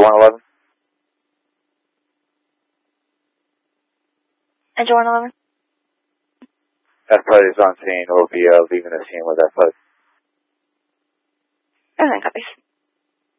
Engine 111. Engine 111. FUD is on scene. We'll be leaving the scene with FUD. Everything copies.